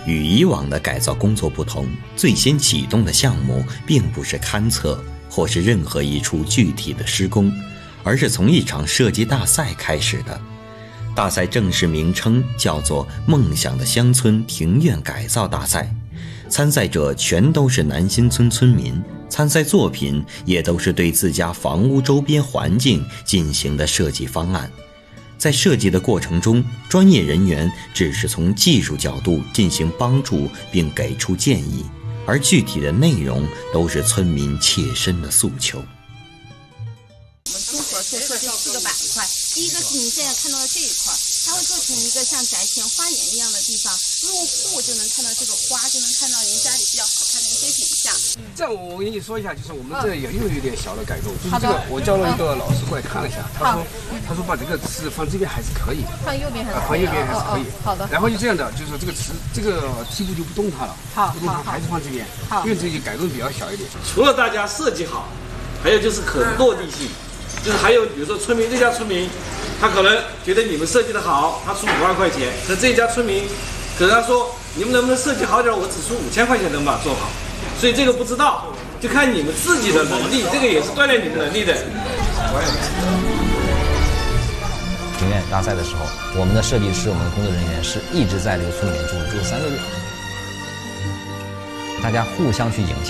与以往的改造工作不同，最先启动的项目并不是勘测或是任何一处具体的施工，而是从一场设计大赛开始的。大赛正式名称叫做梦想的乡村庭院改造大赛，参赛者全都是南新村村民，参赛作品也都是对自家房屋周边环境进行的设计方案。在设计的过程中，专业人员只是从技术角度进行帮助并给出建议，而具体的内容都是村民切身的诉求。 我们综合设计4个板块，第一个是您现在看到的这一块，它会做成一个像宅前花园一样的地方，入户就能看到这个花，就能看到您家里比较好看的一些景象。 这样我跟你说一下，就是我们这也又有点小的改动，就是这个我叫了一个老师过来看了一下，他说把这个词放这边还是可以， 放右边还是放右边还是可以。 好的。 然后就这样的，就是这个词这个梯步就不动它了，不动它还是放这边，因为这些改动比较小一点。 除了大家设计好，还有就是可落地性，就是还有比如说村民这家村民，他可能觉得你们设计的好，他出5万块钱，可这家村民可能他说你们能不能设计好点，我只出5000块钱能把它做好。所以这个不知道，就看你们自己的能力，这个也是锻炼你们能力的。 庭院大赛的时候，我们的设计师、我们的工作人员是一直在这个村里面住了3个月，大家互相去影响。